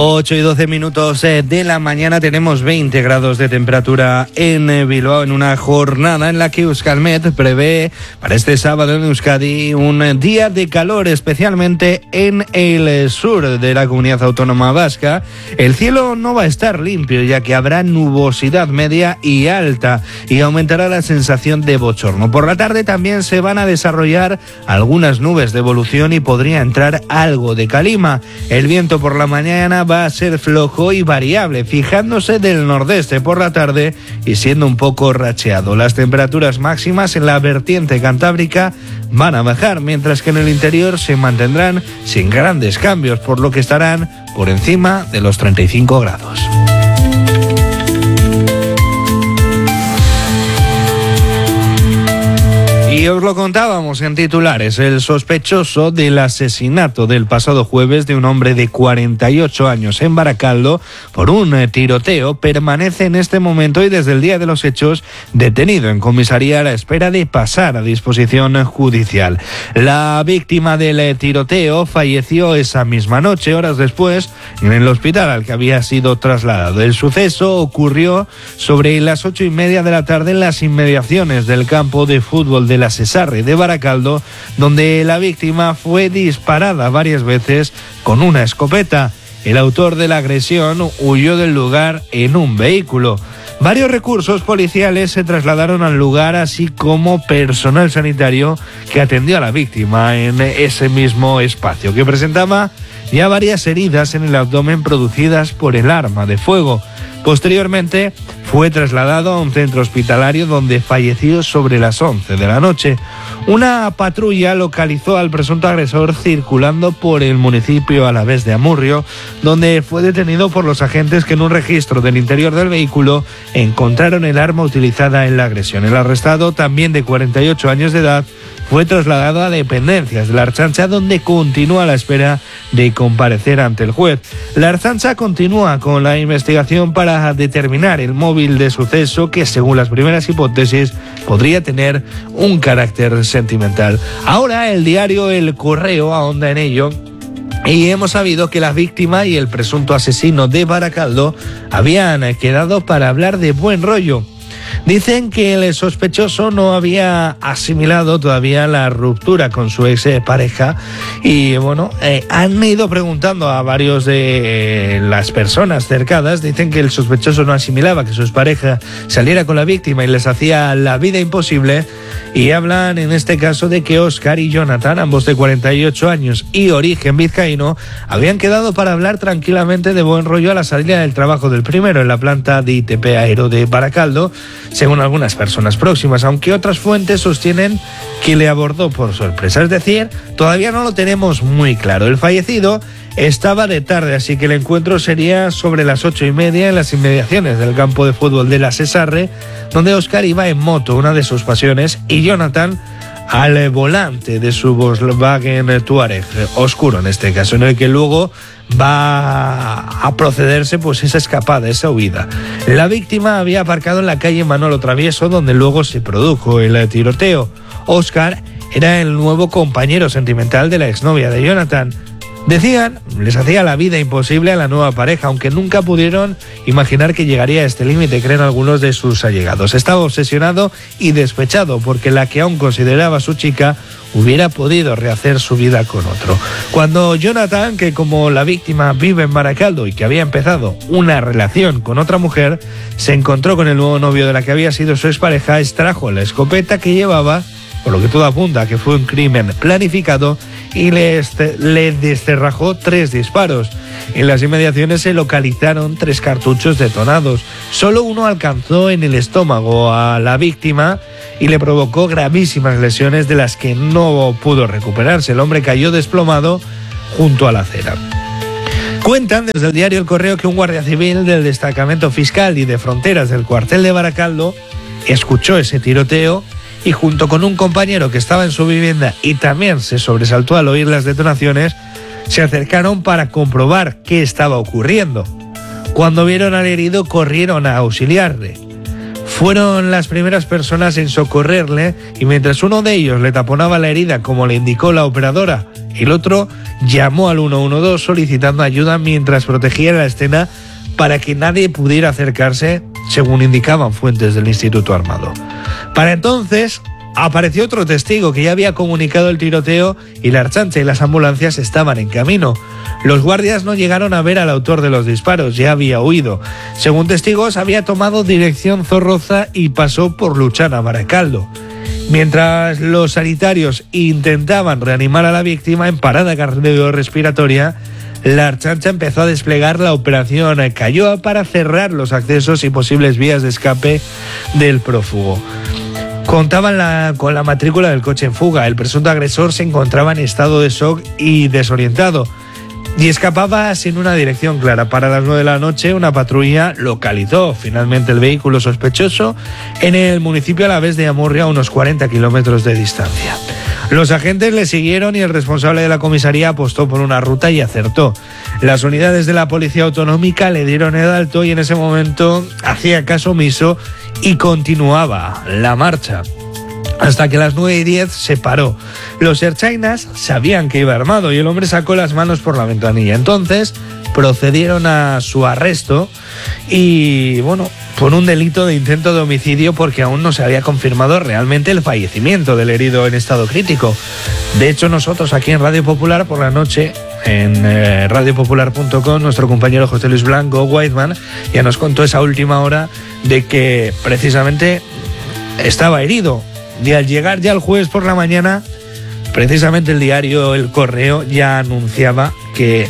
8 y 12 minutos de la mañana, tenemos 20 grados de temperatura en Bilbao, en una jornada en la que Euskalmet prevé para este sábado en Euskadi un día de calor, especialmente en el sur de la comunidad autónoma vasca. El cielo no va a estar limpio, ya que habrá nubosidad media y alta y aumentará la sensación de bochorno. Por la tarde también se van a desarrollar algunas nubes de evolución y podría entrar algo de calima. El viento por la mañana va a ser flojo y variable, fijándose del nordeste por la tarde y siendo un poco racheado. Las temperaturas máximas en la vertiente cantábrica van a bajar, mientras que en el interior se mantendrán sin grandes cambios, por lo que estarán por encima de los 35 grados. Y os lo contábamos en titulares, el sospechoso del asesinato del pasado jueves de un hombre de 48 años en Barakaldo por un tiroteo permanece en este momento y desde el día de los hechos detenido en comisaría a la espera de pasar a disposición judicial. La víctima del tiroteo falleció esa misma noche, horas después, en el hospital al que había sido trasladado. El suceso ocurrió sobre las 8:30 de la tarde en las inmediaciones del campo de fútbol de la Cesarre de Barakaldo, donde la víctima fue disparada varias veces con una escopeta. El autor de la agresión huyó del lugar en un vehículo. Varios recursos policiales se trasladaron al lugar, así como personal sanitario que atendió a la víctima en ese mismo espacio, que presentaba ya varias heridas en el abdomen producidas por el arma de fuego. Posteriormente fue trasladado a un centro hospitalario donde falleció sobre las 11 de la noche. Una patrulla localizó al presunto agresor circulando por el municipio alavés de Amurrio, donde fue detenido por los agentes que en un registro del interior del vehículo encontraron el arma utilizada en la agresión. El arrestado, también de 48 años de edad, fue trasladado a dependencias de la Ertzaintza, donde continúa a la espera de comparecer ante el juez. La Ertzaintza continúa con la investigación para determinar el móvil de suceso, que según las primeras hipótesis podría tener un carácter sentimental. Ahora el diario El Correo ahonda en ello y hemos sabido que la víctima y el presunto asesino de Barakaldo habían quedado para hablar de buen rollo. Dicen que el sospechoso no había asimilado todavía la ruptura con su ex pareja y han ido preguntando a varios de las personas cercanas. Dicen que el sospechoso no asimilaba que su pareja saliera con la víctima y les hacía la vida imposible, y hablan en este caso de que Óscar y Jonathan, ambos de 48 años y origen vizcaíno, habían quedado para hablar tranquilamente de buen rollo a la salida del trabajo del primero en la planta de ITP Aero de Barakaldo, según algunas personas próximas, aunque otras fuentes sostienen que le abordó por sorpresa. Es decir, todavía no lo tenemos muy claro. El fallecido estaba de tarde, así que el encuentro sería sobre las 8:30 en las inmediaciones del campo de fútbol de la Cesarre, donde Óscar iba en moto, una de sus pasiones, y Jonathan al volante de su Volkswagen Touareg, oscuro en este caso, en el que luego va a procederse pues esa escapada, esa huida. La víctima había aparcado en la calle Manolo Travieso, donde luego se produjo el tiroteo. Óscar era el nuevo compañero sentimental de la exnovia de Jonathan. Decían, les hacía la vida imposible a la nueva pareja, aunque nunca pudieron imaginar que llegaría a este límite, creen algunos de sus allegados. Estaba obsesionado y despechado porque la que aún consideraba su chica hubiera podido rehacer su vida con otro. Cuando Jonathan, que como la víctima vive en Barakaldo y que había empezado una relación con otra mujer, se encontró con el nuevo novio de la que había sido su expareja, extrajo la escopeta que llevaba, por lo que todo apunta a que fue un crimen planificado, y le descerrajó 3 disparos. En las inmediaciones se localizaron 3 cartuchos detonados. Solo uno alcanzó en el estómago a la víctima y le provocó gravísimas lesiones de las que no pudo recuperarse. El hombre cayó desplomado junto a la acera. Cuentan desde el diario El Correo que un guardia civil del destacamento fiscal y de fronteras del cuartel de Barakaldo escuchó ese tiroteo y junto con un compañero que estaba en su vivienda y también se sobresaltó al oír las detonaciones, se acercaron para comprobar qué estaba ocurriendo. Cuando vieron al herido, corrieron a auxiliarle. Fueron las primeras personas en socorrerle y mientras uno de ellos le taponaba la herida como le indicó la operadora, el otro llamó al 112 solicitando ayuda mientras protegía la escena para que nadie pudiera acercarse, según indicaban fuentes del Instituto Armado. Para entonces apareció otro testigo que ya había comunicado el tiroteo y la Ertzaintza y las ambulancias estaban en camino. Los guardias no llegaron a ver al autor de los disparos, ya había huido. Según testigos, había tomado dirección Zorroza y pasó por Luchana, Baracaldo. Mientras los sanitarios intentaban reanimar a la víctima en parada cardiorrespiratoria, la Ertzaintza empezó a desplegar la operación Cayoa para cerrar los accesos y posibles vías de escape del prófugo. Contaban con la matrícula del coche en fuga. El presunto agresor se encontraba en estado de shock y desorientado y escapaba sin una dirección clara. Para las 9 de la noche, una patrulla localizó finalmente el vehículo sospechoso en el municipio alavés de Amurrio, a unos 40 kilómetros de distancia. Los agentes le siguieron y el responsable de la comisaría apostó por una ruta y acertó. Las unidades de la Policía Autonómica le dieron el alto y en ese momento hacía caso omiso y continuaba la marcha. Hasta que a las 9:10 se paró. Los ertzainas sabían que iba armado y el hombre sacó las manos por la ventanilla. Entonces procedieron a su arresto y, por un delito de intento de homicidio, porque aún no se había confirmado realmente el fallecimiento del herido en estado crítico. De hecho, nosotros aquí en Radio Popular por la noche, en radiopopular.com, nuestro compañero José Luis Blanco, Whiteman, ya nos contó esa última hora de que precisamente estaba herido. Y al llegar ya el jueves por la mañana, precisamente el diario El Correo ya anunciaba que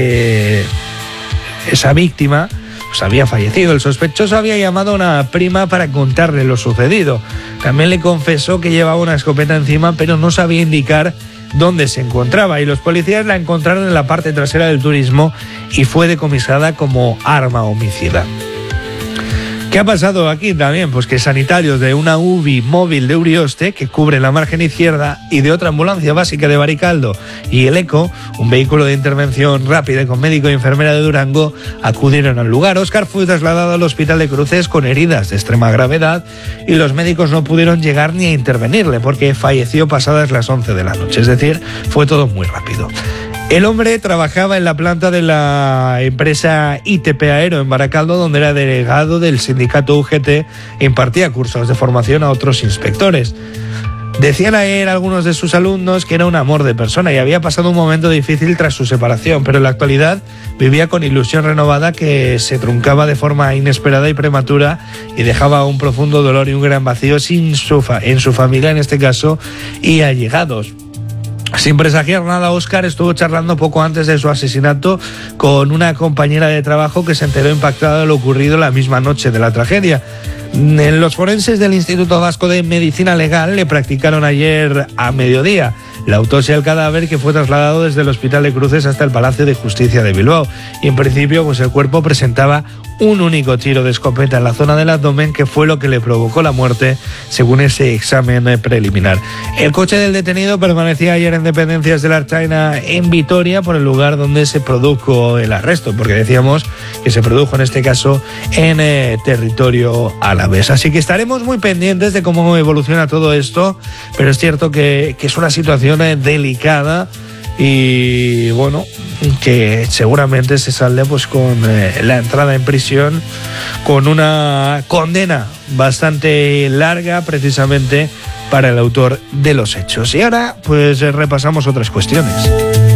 esa víctima pues había fallecido. El sospechoso había llamado a una prima para contarle lo sucedido. También le confesó que llevaba una escopeta encima, pero no sabía indicar dónde se encontraba, y los policías la encontraron en la parte trasera del Turismo y fue decomisada como arma homicida. ¿Qué ha pasado aquí también? Pues que sanitarios de una UBI móvil de Urioste, que cubre la margen izquierda, y de otra ambulancia básica de Baracaldo y el ECO, un vehículo de intervención rápida con médico y enfermera de Durango, acudieron al lugar. Óscar fue trasladado al hospital de Cruces con heridas de extrema gravedad y los médicos no pudieron llegar ni a intervenirle porque falleció pasadas las 11 de la noche. Es decir, fue todo muy rápido. El hombre trabajaba en la planta de la empresa ITP Aero en Baracaldo, donde era delegado del sindicato UGT e impartía cursos de formación a otros inspectores. Decían a él algunos de sus alumnos que era un amor de persona y había pasado un momento difícil tras su separación, pero en la actualidad vivía con ilusión renovada que se truncaba de forma inesperada y prematura y dejaba un profundo dolor y un gran vacío en su familia, en este caso, y allegados. Sin presagiar nada, Óscar estuvo charlando poco antes de su asesinato con una compañera de trabajo que se enteró impactada de lo ocurrido la misma noche de la tragedia. Los forenses del Instituto Vasco de Medicina Legal le practicaron ayer a mediodía la autopsia del cadáver, que fue trasladado desde el Hospital de Cruces hasta el Palacio de Justicia de Bilbao. Y en principio, pues el cuerpo presentaba un único tiro de escopeta en la zona del abdomen, que fue lo que le provocó la muerte, según ese examen preliminar. El coche del detenido permanecía ayer en dependencias de la Ertzaintza en Vitoria, por el lugar donde se produjo el arresto, porque decíamos que se produjo en este caso en territorio alavés. Así que estaremos muy pendientes de cómo evoluciona todo esto, pero es cierto que es una situación delicada y que seguramente se saldrá pues con la entrada en prisión, con una condena bastante larga precisamente para el autor de los hechos. Y ahora pues repasamos otras cuestiones.